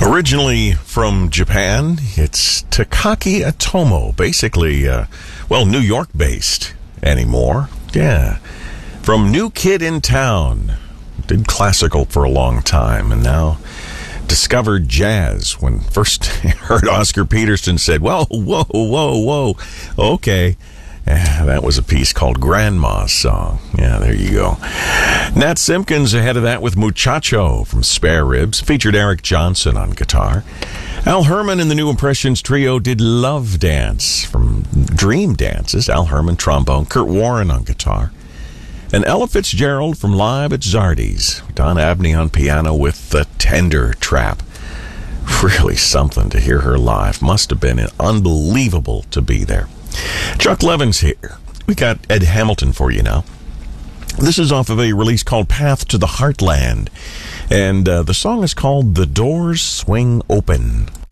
Originally from Japan, it's Takaki Atomo, basically, New York-based anymore. Yeah. From New Kid in Town. Did classical for a long time, and now discovered jazz. When first heard Oscar Peterson said, whoa, okay. That was a piece called Grandma's Song. Yeah, there you go. Nat Simpkins ahead of that with Muchacho from Spare Ribs. Featured Eric Johnson on guitar. Al Herman and the New Impressions Trio did Love Dance from Dream Dances. Al Herman, trombone. Kurt Warren on guitar. And Ella Fitzgerald from Live at Zardy's. Don Abney on piano with The Tender Trap. Really something to hear her live. Must have been unbelievable to be there. Chuck Levin's here. We got Ed Hamilton for you now. This is off of a release called Path to the Heartland. And the song is called The Doors Swing Open.